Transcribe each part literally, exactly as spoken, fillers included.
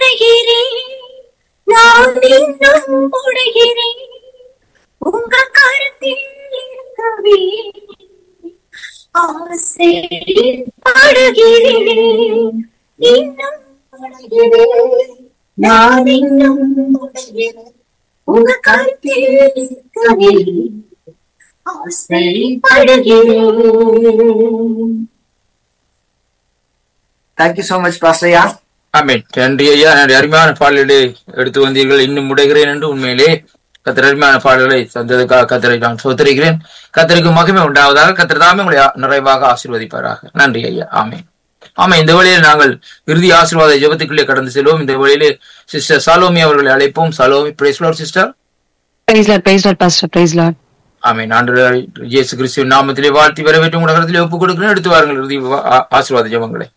உடைகிறேன், நான் இன்னும் உடைகிறேன், உங்க கருத்தில் இருக்கவே ஆசையில் படுகிறேன், இன்னும் உடைகிறேன், நான் இன்னும் உடைகிறேன், உங்க கருத்தில் இருக்கவே ஆசையில் படுகிறேன். Thank you so much பாஸ்டர்யா. ஆமென். நன்றி ஐயா. நன்றி. அருமையான பாடல்களை எடுத்து வந்தீர்கள். இன்னும் உடைகிறேன் என்று உண்மையிலே கத்தர் அருமையான பாடல்களை தந்ததுக்காக கத்தரை நான் சோதரிக்கிறேன். கத்தருக்கு மகிமை உண்டாவதாக. கத்தர் தாமே உங்களை நிறைவாக ஆசீர்வதிப்பாராக. நன்றி ஐயா. ஆமென். ஆமா, இந்த வழியில் நாங்கள் இறுதி ஆசீர்வாத ஜெபத்துக்குள்ளே கடந்து செல்வோம். இந்த வழியிலே சிஸ்டர் சாலோமி அவர்களை அழைப்போம். Salome, price Lord sister. Price Lord, price Lord pastor, price Lord. ஆமென். ஆண்டவர் இயேசு கிறிஸ்துவின் நாமத்திலே வாழ்த்தி வரவேற்று உங்கள் கருத்திலே ஒப்புக் கொடுக்கிறேன். எடுத்து வாருங்கள் இறுதி ஆசீர்வாத ஜெபங்களை.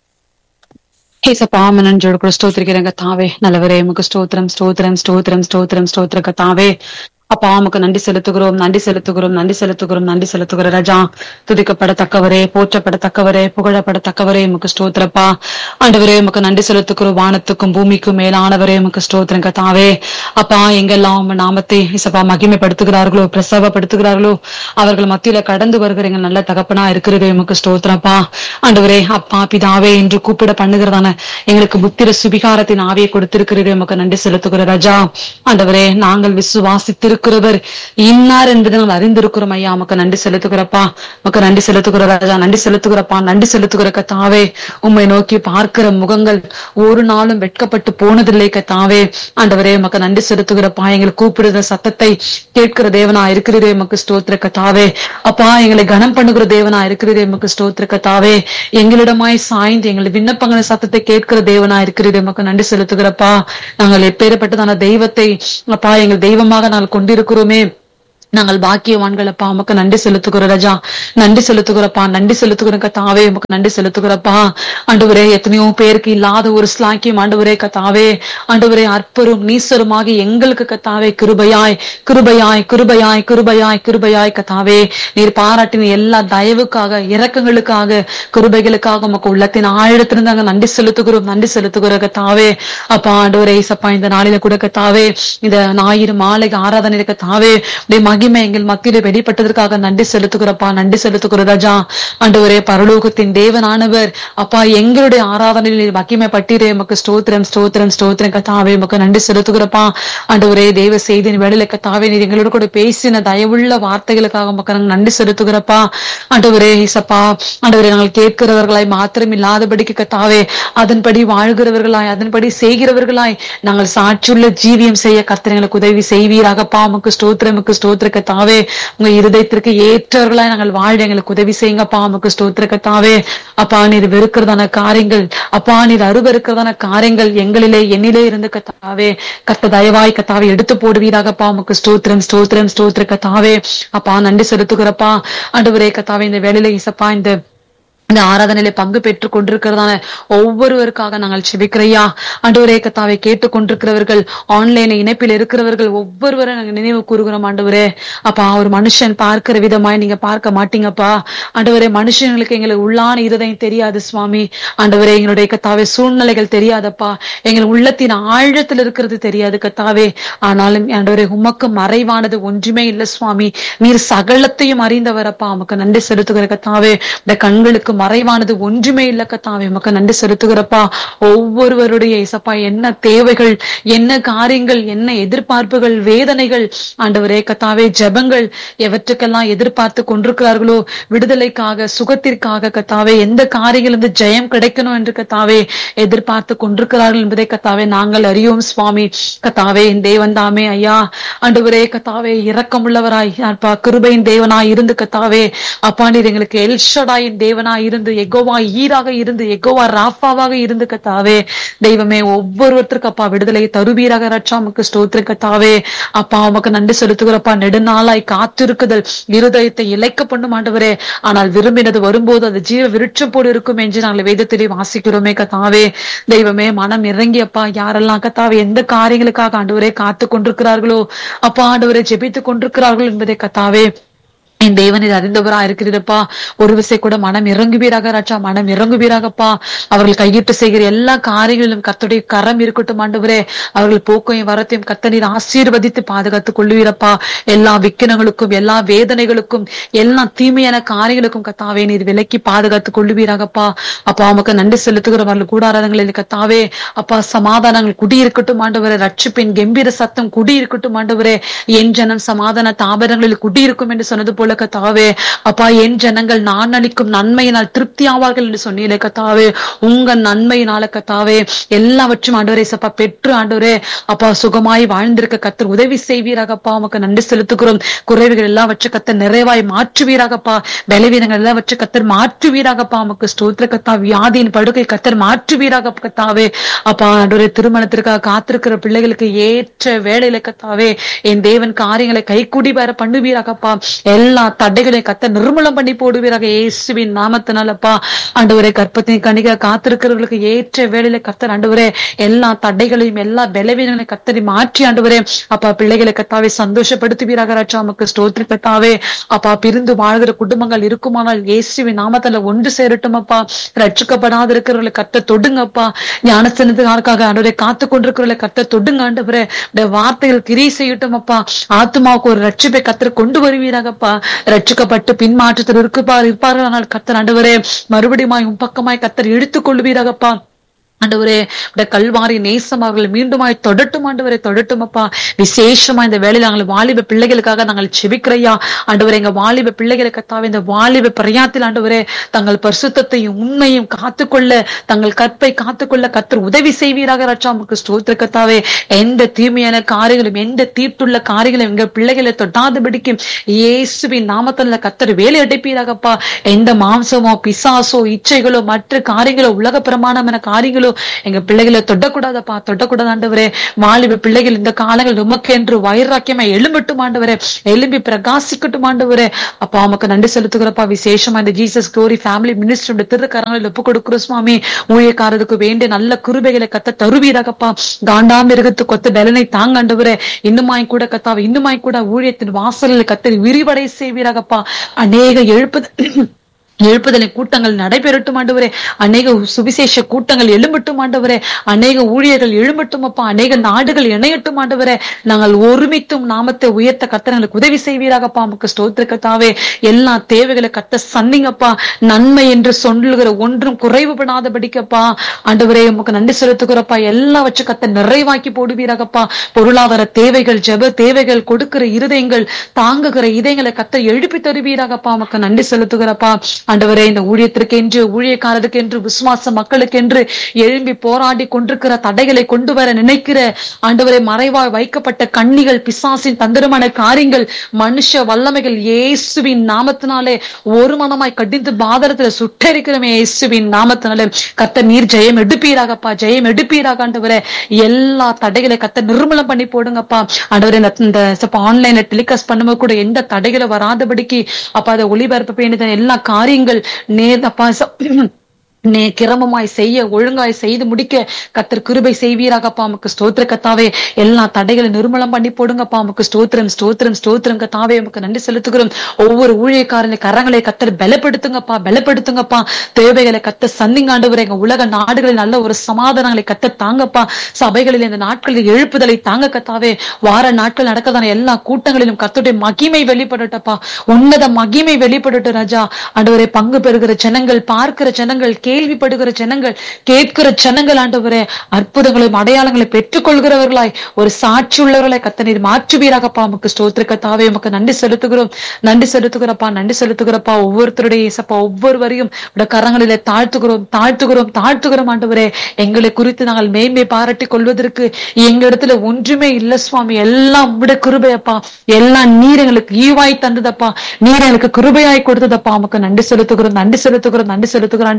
ஏசப்பா மனஞ்சோடு கூட ஸ்தோத்திரிக்கிறேங்க தாவே. நல்லவரே உமக்கு ஸ்தோத்திரம், ஸ்தோத்திரம், ஸ்தோத்திரம், ஸ்தோத்திரம், ஸ்தோத்திர கத்தாவே. அப்பா உமக்கு நன்றி செலுத்துகிறோம், நன்றி செலுத்துகிறோம், நன்றி செலுத்துகிறோம், நன்றி செலுத்துகிறோம் ராஜா. துதிக்கப்படத்தக்கவரே, போற்றப்படத்தக்கவரே, புகழப்படத்தக்கவரே உமக்கு ஸ்தோத்திரப்பா. ஆண்டவரே உமக்கு நன்றி செலுத்துகிறோம். வானத்துக்கும் பூமிக்கும் மேலானவரே உமக்கு ஸ்தோத்திரம் கத்தாவே. அப்பா எங்கெல்லாம் உங்க நாமத்தை இசப்பா மகிமைப்படுத்துகிறார்களோ, பிரசவப்படுத்துகிறார்களோ அவர்கள் மத்தியில கடந்து வருகிற எங்க நல்ல தகப்பனா இருக்கிறதே உமக்கு ஸ்தோத்திரப்பா. ஆண்டவரே அப்பா பிதாவே என்று கூப்பிட பண்ணுகிறதான எங்களுக்கு புத்திர சுபிகாரத்தின் ஆவியை கொடுத்திருக்கிறதே உமக்கு நன்றி செலுத்துகிற ராஜா. ஆண்டவரே நாங்கள் விசுவாசித்திருக்கிறவர் இன்னார் என்பதை நாங்கள் அறிந்திருக்கிறோம் ஐயா. உமக்கு நன்றி செலுத்துகிறப்பா, உமக்கு நன்றி செலுத்துகிற ராஜா, நன்றி செலுத்துகிறப்பா, நன்றி செலுத்துகிற கத்தாவே. உம்மை நோக்கி பார்க்கிற முகங்கள் ஒரு நாளும் வெட்கப்பட்டு போனதில்லை கத்தாவே. ஆண்டவரே உமக்கு நன்றி செலுத்துகிறப்பா. எங்களை கூப்பிடுற சத்தத்தை கேட்கிற தேவனா இருக்கிறதே உமக்கு ஸ்தோத்திர கத்தாவே. அப்பா எங்களை கனம் பண்ணுகிற தேவனா இருக்கிறதே உமக்கு ஸ்தோத்திர கத்தாவே. எங்களிடமாய் சாய்ந்து எங்களை விண்ணப்பங்களை சத்தத்தை கேட்கிற தேவனா இருக்கிறது உமக்கு நன்றி செலுத்துகிறப்பா. நாங்கள் எப்பேற்பட்டதான தெய்வத்தை அப்பா எங்கள் தெய்வமாக நாங்கள் கொண்டிருக்கிறோமே. நாங்கள் பாக்கியவான்கள் அப்பா. உமக்கு நன்றி செலுத்துகிற ராஜா, நன்றி செலுத்துகிறப்பா, நன்றி செலுத்துகிற கத்தாவே. உமக்கு நன்றி செலுத்துகிறப்பா. ஆண்டவரே எத்தனையோ பேருக்கு இல்லாத ஒரு ஸ்லாக்கியம் ஆண்டவரே கத்தாவே. ஆண்டவரே அற்பரும் நீசருமாகி எங்களுக்கு கத்தாவே கிருபையாய் கிருபையாய் கிருபையாய் கிருபையாய் கிருபையாய் கத்தாவே. நீர் பாராட்டின எல்லா தயவுக்காக, இரக்கங்களுக்காக, கிருபைகளுக்காக உமக்கு உள்ளத்தின் ஆழத்திலிருந்தாங்க நன்றி செலுத்துகிறோம், நன்றி செலுத்துகிற கத்தாவே. அப்பா ஆண்டவரே சப்பா இந்த நாளில கூட கத்தாவே, இந்த ஞாயிறு மாலை ஆராதனை கத்தாவே மகிமை எங்கள் மத்தியில வெளிப்பட்டதற்காக நன்றி செலுத்துகிறப்பா, நன்றி செலுத்துகிற ராஜா. ஆண்டவரே பரலோகத்தின் தேவனானவர் அப்பா எங்களுடைய ஆராதனையில் மகிமை பட்டிரே உமக்கு ஸ்தோத்திரம், ஸ்தோத்திரம், ஸ்தோத்திரம் கத்தாவே. உமக்கு நன்றி செலுத்துகிறப்பா. ஆண்டவரே தேவ செய்தியின் வேளையில கத்தாவே நீர் எங்களோட கூட பேசின தயவுள்ள வார்த்தைகளுக்காக உமக்கு நாங்கள் நன்றி செலுத்துகிறப்பா. ஆண்டவரே இசப்பா ஆண்டவரே நாங்கள் கேட்கிறவர்களாய் மாத்திரம் இல்லாதபடிக்கு கத்தாவே அதன்படி வாழ்கிறவர்களாய், அதன்படி செய்கிறவர்களாய் நாங்கள் சாட்சியுள்ள ஜீவியம் செய்ய கர்த்தர் எங்களுக்கு உதவி செய்வீராகப்பா. உமக்கு ஸ்தோத்திரம், உமக்கு ஸ்தோத்திர கத்தாவே. உங்க இருதயத்திற்கு ஏற்றவர்களாய் நாங்கள் வாழ எங்களுக்கு உதவி செய்யுங்கப்பா. உமக்கு ஸ்தோத்திர கத்தாவே. அப்பா நீர் வெறுக்கிறதான காரியங்கள், அப்பா நீர் அருவருக்கிறதான காரியங்கள் எங்களிலே என்னிலே இருந்து கத்தாவே கர்த்த தயவாய் கத்தாவே எடுத்து போடுவீராகப்பா. உமக்கு ஸ்தோத்திரம், ஸ்தோத்திரம், ஸ்தோத்திர கத்தாவே. அப்பா நன்றி செலுத்துகிறப்பா. ஆண்டவரே கத்தாவே இந்த வேளையில இசப்பா இந்த இந்த ஆராதனையில பங்கு பெற்றுக் கொண்டிருக்கிறதான ஒவ்வொருவருக்காக நாங்கள் செபிக்கிறையா. ஆண்டவரே கத்தாவை கேட்டுக் கொண்டிருக்கிறவர்கள், ஆன்லைன் இணைப்பில் இருக்கிறவர்கள் ஒவ்வொருவரை நாங்கள் நினைவு கூறுகிறோம். ஆண்டவரே அப்பா ஒரு மனுஷன் பார்க்கிற விதமாய் நீங்க பார்க்க மாட்டீங்கப்பா. ஆண்டவரே மனுஷங்களுக்கு எங்களுக்கு உள்ளான இருதயம் தெரியாது சுவாமி. ஆண்டவரே எங்களுடைய கத்தாவே சூழ்நிலைகள் தெரியாதப்பா, எங்கள் உள்ளத்தின் ஆழத்தில் இருக்கிறது தெரியாது கத்தாவே. ஆனாலும் ஆண்டவரே உமக்கு மறைவானது ஒன்றுமே இல்லை சுவாமி. நீர் சகலத்தையும் அறிந்தவரப்பா. உமக்கு நன்றி செலுத்துகிற கத்தாவே. இந்த கண்களுக்கு மறைவானது ஒன்றுமே இல்ல கத்தாவே. உமக்கு நன்றி செலுத்துகிறப்பா. ஒவ்வொருவருடைய இசப்பா என்ன தேவைகள், என்ன காரியங்கள், என்ன எதிர்பார்ப்புகள், வேதனைகள் ஆண்டவரே கத்தாவே ஜெபங்கள் எவற்றுக்கெல்லாம் எதிர்பார்த்து கொண்டிருக்கிறார்களோ, விடுதலைக்காக, சுகத்திற்காக கத்தாவே, எந்த காரியங்கள் இருந்து ஜெயம் கிடைக்கணும் என்று கத்தாவே எதிர்பார்த்து கொண்டிருக்கிறார்கள் என்பதை கத்தாவே நாங்கள் அறியோம் சுவாமி. கத்தாவே என் தேவன் தாமே ஐயா. ஆண்டவரே கத்தாவே இரக்கமுள்ளவராய் அப்பா கிருபையின் தேவனாய் இருந்து கத்தாவே அப்பா நீர் எங்களுக்கு எல்ஷடாயின் தேவனாய் இருந்து, எகோவா ஈராக இருந்து, எகோவா ராஃபாவாக இருந்து கத்தாவே தெய்வமே ஒவ்வொருவருத்தருக்கு அப்பா விடுதலை தருவீராக ரட்சா. உமக்கு ஸ்தோத்திரம் கத்தாவே. அப்பா உமக்கு நன்றி செலுத்துகிறப்பா. நெடுநாளாய் காத்திருக்குதல் இருதயத்தை இழைக்க பண்ணும் ஆண்டவரே. ஆனால் விரும்பினது வரும்போது அது ஜீவ விருட்சம் போடு இருக்கும் என்று நாங்கள் வேதத்திலே வாசிக்கிறோமே கத்தாவே. தெய்வமே மனம் இறங்கியப்பா யாரெல்லாம் கத்தாவே எந்த காரியங்களுக்காக ஆண்டவரே காத்து கொண்டிருக்கிறார்களோ அப்பா ஆண்டவரை ஜெபித்துக் கொண்டிருக்கிறார்கள் என்பதை கத்தாவே என் தேவன் இது அறிந்தவரா இருக்கிறதப்பா. ஒரு விசை கூட மனம் இறங்குவீராக ராஜா, மனம் இறங்குவீராகப்பா. அவர்கள் கையிட்டு செய்கிற எல்லா காரியங்களிலும் கர்த்தருடைய கரம் இருக்கட்டும் ஆண்டவரே. அவர்கள் போக்கையும் வரத்தையும் கர்த்தர் நீர் ஆசீர்வதித்து பாதுகாத்துக் கொள்வீரப்பா. எல்லா விக்கினங்களுக்கும் எல்லா வேதனைகளுக்கும் எல்லா தீமையான காரியங்களுக்கும் கத்தாவே நீர் விலக்கி பாதுகாத்துக் கொள்வீராகப்பா. அப்பா உமக்கு நன்றி செலுத்துகிறோம். அவர்கள் கூடாரங்களில் கத்தாவே அப்பா சமாதானங்கள் குடியிருக்கட்டும் ஆண்டவரே. ரட்சிப்பின் கம்பீர சத்தம் குடியிருக்கட்டும் ஆண்டவரே. என் ஜனம் சமாதான தாபரங்களில் குடியிருக்கும் என்று சொன்னது போல கத்தாவே அப்பா, என் ஜனங்கள் நான் அளிக்கும் நன்மையினால் திருப்தி ஆவார்கள் என்று சொன்னீங்களே கத்தாவே. உங்க நன்மையினால கத்தாவே எல்லாவற்றும் ஆண்டவரே சப்பா பெற்று ஆண்டவரே அப்பா சுகமாய் வாழ்ந்திருக்க கத்தர் உதவி செய்வீராகப்பா. உமக்கு நன்றி செலுத்துகிறோம். குறைவுகள் எல்லாவற்றை கத்தர் நிறைவாய் மாற்றுவீராகப்பா. பலவீனங்கள் எல்லாவற்றை கத்தர் மாற்றுவீராகப்பா. உமக்கு ஸ்தோத்திர கத்தா. வியாதியின் படுக்கை கத்தர் மாற்றுவீராக கத்தாவே. அப்பா ஆண்டவரே திருமணத்திற்காக காத்திருக்கிற பிள்ளைகளுக்கு ஏற்ற வேளையில கத்தாவே என் தேவன் காரியங்களை கைகூடி வர பண்ணுவீராகப்பா. எல்லா தடைகளை கத்த நிர்மூலம் பண்ணி போடுவீராக இயேசுவின் நாமத்தினாலப்பா. ஆண்டவரே கர்ப்பத்தின் கனிக காத்திருக்கிறவர்களுக்கு ஏற்ற வேளையில கத்தர் ஆண்டவரே எல்லா தடைகளையும் எல்லா பலவீனங்களை கத்தரி மாற்றி ஆண்டவரே அப்பா பிள்ளைகளை கத்தாவே சந்தோஷப்படுத்துவீராக ராஜா. நமக்கு ஸ்தோத்திர கத்தாவே. அப்பா பிரிந்து வாழ்கிற குடும்பங்கள் இருக்குமானால் இயேசுவின் நாமத்துல ஒன்று சேரட்டும் அப்பா. ரட்சிக்கப்படாத இருக்கிறவர்களை கத்த தொடுங்கப்பா. ஞானஸ்தானத்துக்காக ஆண்டவரை காத்து கொண்டிருக்கிறவர்களை கத்த தொடுங்க ஆண்டவரே. வார்த்தைகள் கிரியை செய்யட்டும் அப்பா. ஆத்மாவுக்கு ஒரு ரட்சிப்பை கத்தர் கொண்டு வருவீராகப்பா. ரட்சிக்கப்பட்டு பின்மாற்றத்தில் இருப்பார் இருப்பார்கள் ஆனால் கத்தர் ஆண்டவரே மறுபடியும் உம் பக்கமாய் கத்தர் எடுத்துக் கொள்வீராகப்பா. ஆண்டவரே கல்வாரி நேசம் அவர்கள் மீண்டுமாய் தொடட்டும் ஆண்டவரை தொடட்டும் அப்பா. விசேஷமா இந்த வேலையில நாங்கள் வாலிப பிள்ளைகளுக்காக நாங்கள் செபிக்கிறையா ஆண்டவரே. எங்க வாலிப பிள்ளைகளை கத்தாவே இந்த வாலிப பிரயாத்தில் ஆண்டவரே தங்கள் பரிசுத்தத்தையும் உண்மையும் காத்துக்கொள்ள தங்கள் கற்பை காத்துக்கொள்ள கத்தர் உதவி செய்வீராக ராஜா. நமக்கு ஸ்தோத்திர கத்தாவே. எந்த தீமையான காரியங்களும் எந்த தீட்டுள்ள காரியங்களும் எங்க பிள்ளைகளை தொட்டாதபடிக்கும் இயேசுவின் நாமத்துல கத்தர் வேலை அடைப்பீராகப்பா. எந்த மாம்சமோ பிசாசோ இச்சைகளோ மற்ற காரியங்களோ உலக பிரமாணமான காரியங்களோ எங்க பிள்ளைகளை தொடக்கூடாதப்பா. தொடக்கூடாது ஆண்டவரே. வாலிப பிள்ளைகள் இந்த காலங்கள் உமக்கு என்று வைராக்கியமா எழும்பட்டும் ஆண்டவரே. எழும்பி பிரகாசிக்கட்டும் ஆண்டவரே. அப்பா உமக்கு நன்றி செலுத்துகிறப்பா. விசேஷமா இந்த ஜீசஸ் க்ளோரி ஃபேமிலி மினிஸ்ட்ரி திருக்கரங்களில் ஒப்பு கொடுக்கிறோம் சுவாமி. ஊழியக்காரருக்கு வேண்டிய நல்ல கிருபைகளை கத்த தருவீராகப்பா. காண்டாமிருகத்து கொத்த பலனை தாங்க ஆண்டவரே. இன்னுமாய் கூட கத்தாவை இன்னுமாய் கூட ஊழியத்தின் வாசலில் கத்தரி விரிவடை செய்வீராகப்பா. அநேக எழுப்புதல் எழுப்புதலை கூட்டங்கள் நடைபெறட்டும் ஆண்டவரே. அநேக சுவிசேஷ கூட்டங்கள் எழும்பட்டும் ஆண்டவரே. அநேக ஊழியர்கள் எழும்பட்டும் அப்பா. அநேக நாடுகள் இணையட்டும் ஆண்டவரே. நாங்கள் ஒருமித்தும் நாமத்தை உயர்த்த கத்தர்களுக்கு உதவி செய்வீராகப்பா. நமக்கு ஸ்தோத்திர கத்தாவே. எல்லா தேவைகளை கத்த சந்திங்கப்பா. நன்மை என்று சொல்லுகிற ஒன்றும் குறைவுபடாதபடிக்கப்பா ஆண்டவரே உமக்கு நன்றி செலுத்துகிறப்பா. எல்லாவற்றை கத்த நிறைவாக்கி போடுவீராகப்பா. பொருளாதார தேவைகள் ஜெப தேவைகள் கொடுக்கிற இருதயங்கள் தாங்குகிற இதயங்களை கத்த எழுப்பி தருவீராகப்பா. நமக்கு நன்றி செலுத்துகிறப்பா. ஆண்டவரே இந்த ஊழியத்திற்கு என்று ஊழியக்காரருக்கு என்று விசுவாச மக்களுக்கு என்று எழும்பி போராடி கொண்டிருக்கிற தடைகளை கொண்டு வர நினைக்கிற ஆண்டவரே மறைவாய் வைக்கப்பட்ட கண்ணிகள் பிசாசின் தந்திரமான காரியங்கள் மனுஷ வல்லமைகள் இயேசுவின் நாமத்தினாலே ஒரு மனமாய் கடிந்து பாதரத்துல சுட்டரிக்கிறோமே இயேசுவின் நாமத்தினாலே. கத்த நீர் ஜெயம் எடுப்பீராகப்பா. ஜெயம் எடுப்பீராக ஆண்டவரே. எல்லா தடைகளை கத்த நிர்மூலம் பண்ணி போடுங்கப்பா ஆண்டவரே. இந்த ஆன்லைன்ல டெலிகாஸ்ட் பண்ணும்போது கூட எந்த தடைகளை வராதபடிக்கு அப்ப அதை ஒளிபரப்ப வேண்டியது எல்லா காரியங்கள் நேர் அப்பா நே கிரமமாய் செய்ய ஒழுங்காய் செய்து முடிக்க கத்தர் கிருபை செய்வீராகப்பா. நமக்கு ஸ்தோத்திர கத்தாவே. எல்லா தடைகளை நிர்மூலம் பண்ணி போடுங்கப்பா. நமக்கு ஸ்தோத்திரம் ஸ்தோத்திரம் ஸ்தோத்திரம் கத்தாவே. நமக்கு நன்றி செலுத்துகிறோம். ஒவ்வொரு ஊழியக்காரனை கரங்களை கத்தர் பலப்படுத்துங்கப்பா பலப்படுத்துங்கப்பா. தேவைகளை கத்த சந்திங்க ஆண்டவரே. எங்க உலக நாடுகளில் நல்ல ஒரு சமாதானங்களை கத்த தாங்கப்பா. சபைகளில் இந்த நாட்களில் எழுப்புதலை தாங்க கத்தாவே. வார நாட்கள் நடக்கதான எல்லா கூட்டங்களிலும் கத்தருடைய மகிமை வெளிப்படட்டப்பா. உன்னத மகிமை வெளிப்படட்டும் ராஜா. ஆண்டவரே பங்கு பெறுகிற ஜனங்கள் பார்க்கிற ஜனங்கள் கேள்விப்படுகிற ஜனங்கள் கேட்கிற ஜனங்கள் ஆண்டவரே அற்புதங்களையும் அடையாளங்களை பெற்றுக் கொள்கிறவர்களாய் ஒரு சாட்சி உள்ளவர்களாய் கத்த நீர் மாற்றுவீராகப்பா. நமக்கு ஸ்தோத்திர கத்தாவே. நமக்கு நன்றி செலுத்துகிறோம் நன்றி செலுத்துகிறப்பா நன்றி செலுத்துகிறப்பா. ஒவ்வொருத்தருடைய இயேசப்பா ஒவ்வொருவரையும் கரங்களிலே தாழ்த்துகிறோம் தாழ்த்துகிறோம் தாழ்த்துகிறோம் ஆண்டவரே. எங்களை குறித்து நாங்கள் மேன்மை பாராட்டி கொள்வதற்கு எங்க இடத்துல ஒன்றுமே இல்ல சுவாமி. எல்லாம் உடைய கிருபையப்பா. எல்லாம் நீர் எங்களுக்கு ஈவாய் தந்ததப்பா. நீர் எங்களுக்கு கிருபையாய் கொடுத்ததப்பா. நமக்கு நன்றி செலுத்துகிறோம் நன்றி செலுத்துகிறோம் நன்றி செலுத்துகிறோம் ஆண்டவரே.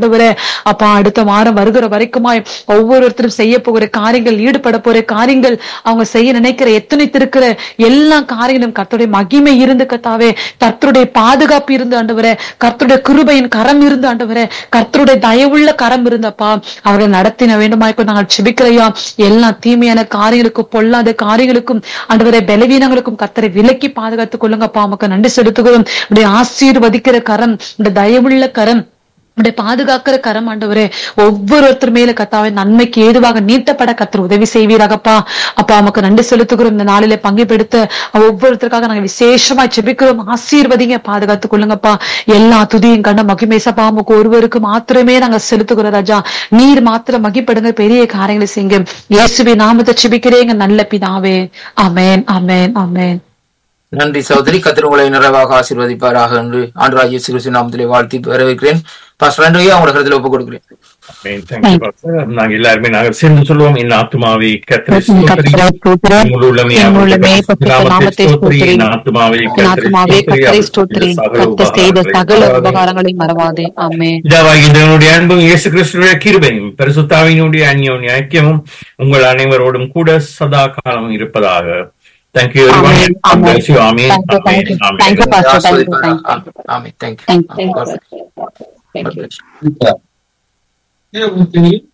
அப்பா அடுத்த வாரம் வருகிற வரைக்குமாய் ஒவ்வொருத்தரும் செய்ய போகிற காரியங்கள், ஈடுபட போற காரியங்கள், அவங்க செய்ய நினைக்கிற எத்தனைத்திருக்கிற எல்லா காரியங்களும் கர்த்தருடைய மகிமை இருந்து கர்த்தாவே, கர்த்தருடைய பாதுகாப்பு இருந்து ஆண்டவரே, கர்த்தருடைய கிருபையின் கரம் இருந்து ஆண்டவரே, கர்த்தருடைய தயவுள்ள கரம் இருந்தப்பா அவர்களை நடத்தின வேண்டுமாய்க்கும் நாங்கள் செபிக்கிறையா. எல்லா தீமையான காரியங்களுக்கும், பொல்லாத காரியங்களுக்கும் ஆண்டவரே, பலவீனங்களுக்கும் கர்த்தரை விலக்கி பாதுகாத்துக் கொள்ளுங்கப்பா. நமக்கு நன்றி செலுத்துகிறோம். ஆசீர்வதிக்கிற கரம், இந்த தயவுள்ள கரம், உடைய பாதுகாக்கிற கரம் ஆண்டவரே ஒவ்வொருத்தர் மேல கர்த்தாவே நன்மைக்கு ஏதுவாக நீட்டப்பட கர்த்தர் உதவி செய்வீராகப்பா. அப்பா நமக்கு நன்றி செலுத்துகிறோம். இந்த நாளிலே பங்கு பெடுத்த ஒவ்வொருத்தருக்காக நாங்க விசேஷமா ஜெபிக்கிறோம். ஆசீர்வதிங்க, பாதுகாத்துக் கொள்ளுங்கப்பா. எல்லா துதியும் கண்ட மகிமேசப்பா நமக்கு ஒருவருக்கு மாத்திரமே நாங்க செலுத்துகிறோம் ராஜா. நீர் மாத்திரம் மகிப்படுங்க, பெரிய காரியங்களை செய்யுங்க. இயேசுவின் நாமத்தை ஜெபிக்கிறேங்க நல்ல பிதாவே. ஆமென், ஆமென், ஆமென். நன்றி சகோதரி. கர்த்தர் உங்களை நிறைவாக ஆசீர்வதிப்பாராக என்று ஆண்டவராகிய இயேசு கிறிஸ்துவின் நாமத்திலே வாழ்த்தி வரவேற்கிறேன். பாஸ்டர் ஆண்டவரையா உங்களுடைய கருத்துல ஒப்புக் கொடுக்கிறேன். நாங்க எல்லாருமே நாங்கள் சேர்ந்து சொல்லுவோம், என் ஆத்துமாவே கர்த்தரை ஸ்தோத்திரி, முழு உள்ளமே நாமத்தை ஸ்தோத்திரி, என் ஆத்துமாவே கர்த்தரை ஸ்தோத்திரி, கர்த்தர் செய்த சகல உபகாரங்களையும் மறவாதே. ஆமென். பிதாவாகிய தேவனுடைய அன்பும் இயேசு கிறிஸ்துவினுடைய கிருபையும் பரிசுத்த ஆவியினுடைய அந்யோன்ய ஐக்கியமும் உங்கள் அனைவரோடும் கூட சதா காலமும் இருப்பதாக. Thank you everyone. Amen. God bless you. Amen. Thank you, thank you. Amen. Thank you, Pastor. Thank you. Thank you. Amen. Thank you. Thank you. Thank you. Thank you. Yeah.